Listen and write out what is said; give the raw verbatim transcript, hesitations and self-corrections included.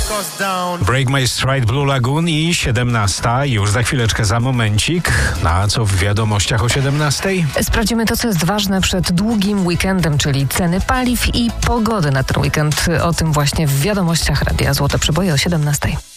Break My Stride, Blue Lagoon i siedemnasta. Już za chwileczkę, za momencik. Na co w wiadomościach o siedemnastej? Sprawdzimy to, co jest ważne przed długim weekendem, czyli ceny paliw i pogody na ten weekend. O tym właśnie w wiadomościach Radia Złote Przeboje o siedemnastej.